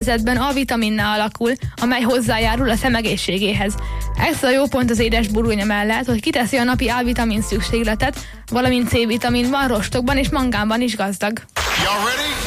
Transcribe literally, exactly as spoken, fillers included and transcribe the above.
szervezetben A-vitaminná alakul, amely hozzájárul a szem egészségéhez. Extra jó pont az édes burgonya mellett, hogy kiteszi a napi A-vitamin szükségletet, valamint C-vitaminban, rostokban és mangánban is gazdag. Y'all ready?